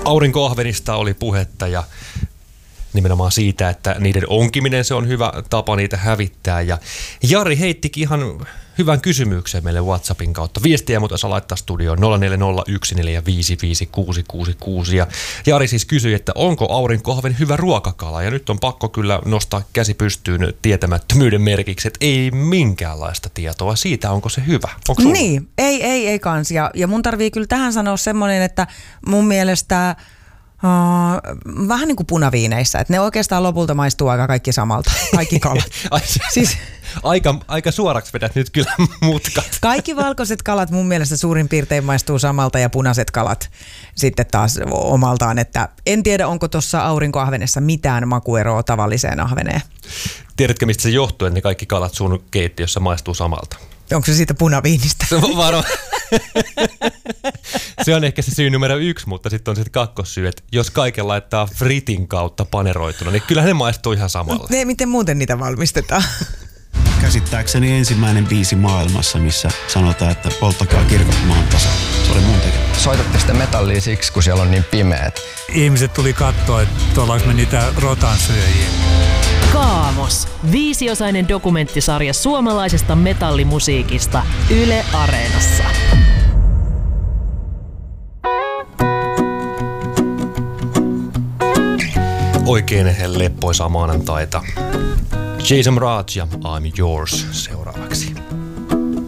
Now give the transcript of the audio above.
Aurinkoahvenista oli puhetta ja nimenomaan siitä, että niiden onkiminen se on hyvä tapa niitä hävittää. Ja Jari heittikin ihan hyvän kysymyksen meille WhatsAppin kautta. Viestiä muuten saa laittaa studioon 0401455666. Ja Jari siis kysyi, että onko aurinkoahven hyvä ruokakala? Ja nyt on pakko kyllä nostaa käsi pystyyn tietämättömyyden merkiksi, että ei minkäänlaista tietoa siitä, onko se hyvä. Onko sulla? Niin, ei kans. Ja mun tarvii kyllä tähän sanoa semmoinen, että mun mielestä vähän niin kuin punaviineissä, että ne oikeastaan lopulta maistuu aika kaikki samalta, kaikki kalat. Siis Aika suoraksi vedät nyt kyllä mutkat. kaikki valkoiset kalat mun mielestä suurin piirtein maistuu samalta ja punaiset kalat sitten taas omaltaan, että en tiedä onko tuossa aurinkoahvenessa mitään makueroa tavalliseen ahveneen. Tiedätkö mistä se johtuu, että ne kaikki kalat sun keittiössä maistuu samalta? Onko se siitä punaviinistä? Se on ehkä se syy numero 1, mutta sitten on se kakkossyy, että jos kaiken laittaa fritin kautta paneroituna, niin kyllähän ne maistuu ihan samalle. Miten muuten niitä valmistetaan? Käsittääkseni ensimmäinen biisi maailmassa, missä sanotaan, että polttakaa kirkot maan tasalla. Se oli mun tekemä. Soitatte sitä metallia siksi, kun siellä on niin pimeät. Ihmiset tuli katsoa, että ollaanko me niitä rotansyöjiä. Kaamos. 5-osainen dokumenttisarja suomalaisesta metallimusiikista Yle Areenassa. Oikein leppoisaa maanantaita. Jason Mraz ja I'm Yours seuraavaksi.